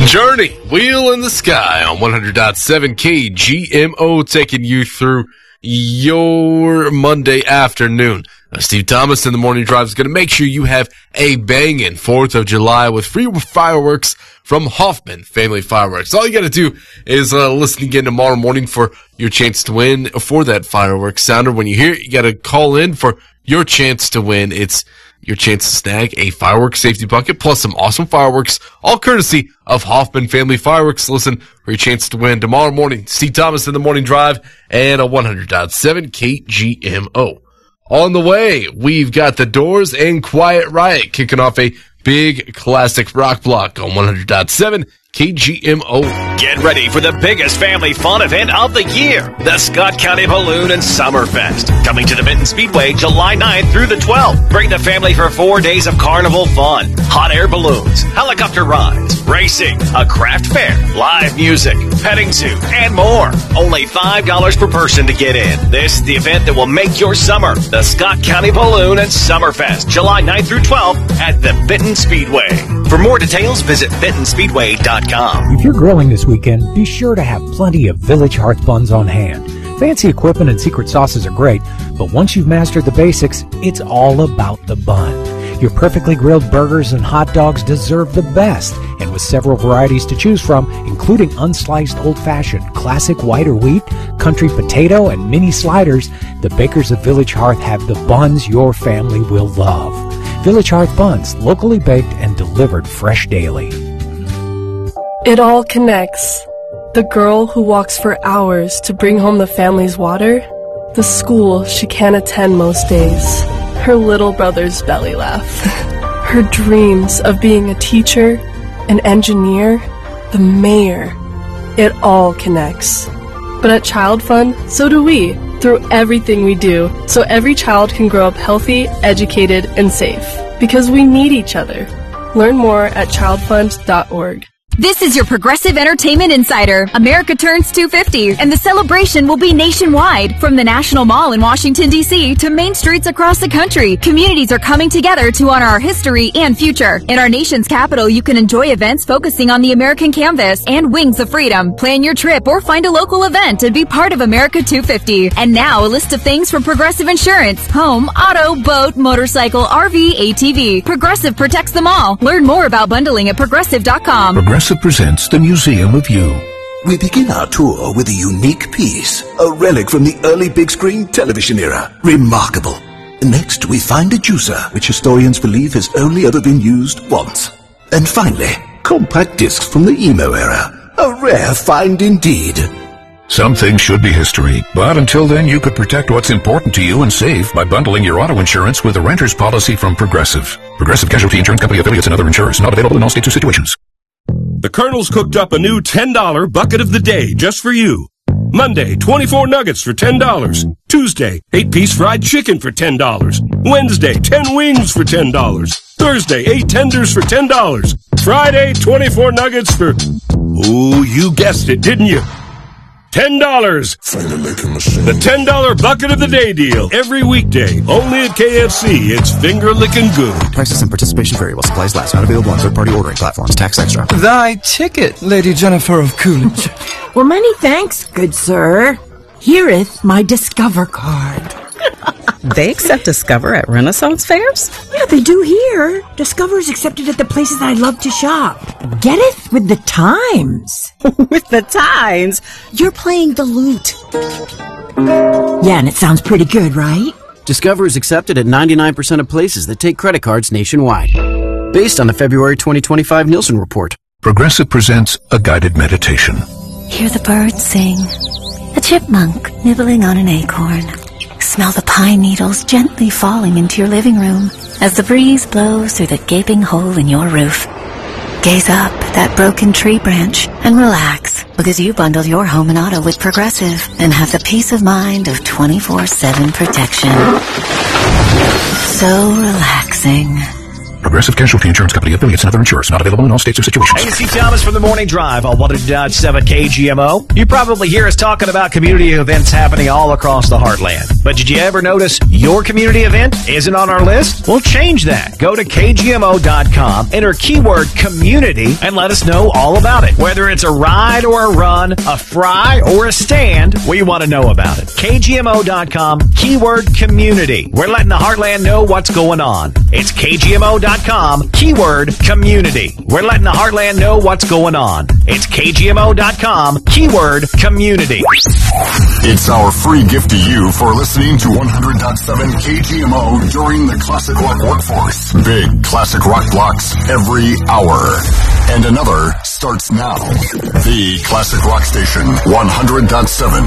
Journey, Wheel in the Sky on 100.7 KGMO, taking you through your Monday afternoon. Steve Thomas in the Morning Drive is going to make sure you have a banging 4th of July with free fireworks from Hoffman Family Fireworks. All you got to do is listen again tomorrow morning for your chance to win for that fireworks sounder. When you hear it, you got to call in for your chance to win. It's your chance to snag a fireworks safety bucket plus some awesome fireworks, all courtesy of Hoffman Family Fireworks. Listen for your chance to win tomorrow morning. Steve Thomas in the Morning Drive and a 100.7 KGMO. On the way, we've got The Doors and Quiet Riot kicking off a big classic rock block on 100.7 KGMO. Get ready for the biggest family fun event of the year, the Scott County Balloon and Summerfest. Coming to the Benton Speedway July 9th through the 12th. Bring the family for 4 days of carnival fun, hot air balloons, helicopter rides, racing, a craft fair, live music, petting zoo, and more. Only $5 per person to get in. This is the event that will make your summer. The Scott County Balloon and Summerfest, July 9th through 12th at the Benton Speedway. For more details, visit BentonSpeedway.com. If you're grilling this weekend, be sure to have plenty of Village Hearth buns on hand. Fancy equipment and secret sauces are great, but once you've mastered the basics, it's all about the bun. Your perfectly grilled burgers and hot dogs deserve the best, and with several varieties to choose from, including unsliced old-fashioned, classic white or wheat, country potato, and mini sliders, the bakers of Village Hearth have the buns your family will love. Village Hearth buns, locally baked and delivered fresh daily. It all connects. The girl who walks for hours to bring home the family's water, the school she can't attend most days, her little brother's belly laugh, her dreams of being a teacher, an engineer, the mayor. It all connects. But at Child Fund, so do we, through everything we do, so every child can grow up healthy, educated, and safe. Because we need each other. Learn more at childfund.org. This is your Progressive Entertainment Insider. America turns 250, and the celebration will be nationwide. From the National Mall in Washington, D.C. to main streets across the country, communities are coming together to honor our history and future. In our nation's capital, you can enjoy events focusing on the American canvas and Wings of Freedom. Plan your trip or find a local event and be part of America 250. And now, a list of things from Progressive Insurance. Home, auto, boat, motorcycle, RV, ATV. Progressive protects them all. Learn more about bundling at Progressive.com. Progressive presents the Museum of You. We begin our tour with a unique piece, a relic from the early big screen television era. Remarkable. Next, we find a juicer, which historians believe has only ever been used once. And finally, compact discs from the emo era. A rare find indeed. Some things should be history, but until then you could protect what's important to you and save by bundling your auto insurance with a renter's policy from Progressive. Progressive Casualty Insurance Company affiliates and other insurers. Not available in all states or situations. The Colonel's cooked up a new $10 bucket of the day just for you. Monday, 24 nuggets for $10. Tuesday, 8-piece fried chicken for $10. Wednesday, 10 wings for $10. Thursday, 8 tenders for $10. Friday, 24 nuggets for... Oh, you guessed it, didn't you? $10. The $10 bucket of the day deal. Every weekday. Only at KFC. It's finger licking good. Prices and participation vary while supplies last. Not available on third-party ordering platforms. Tax extra. Thy ticket, Lady Jennifer of Coolidge. Well, many thanks, good sir. Here'th my Discover card. They accept Discover at Renaissance fairs? Yeah, they do here. Discover is accepted at the places I love to shop. Getteth with the times. With the times? You're playing the lute. Yeah, and it sounds pretty good, right? Discover is accepted at 99% of places that take credit cards nationwide. Based on the February 2025 Nielsen report. Progressive presents a guided meditation. Hear the birds sing. A chipmunk nibbling on an acorn. Smell the pine needles gently falling into your living room as the breeze blows through the gaping hole in your roof. Gaze up at that broken tree branch and relax because you bundle your home and auto with Progressive and have the peace of mind of 24/7 protection. So relaxing. Progressive Casualty Insurance Company, affiliates, and other insurers. Not available in all states or situations. Hey, Steve Thomas from the Morning Drive on 100.7 KGMO. You probably hear us talking about community events happening all across the heartland. But did you ever notice your community event isn't on our list? We'll change that. Go to KGMO.com, enter keyword community, and let us know all about it. Whether it's a ride or a run, a fry or a stand, we want to know about it. KGMO.com, keyword community. We're letting the heartland know what's going on. It's KGMO.com, keyword community. We're letting the heartland know what's going on. It's KGMO.com, keyword community. It's our free gift to you for listening to 100.7 KGMO during the Classic Rock Workforce. Big Classic Rock blocks every hour. And another starts now. The Classic Rock Station, 100.7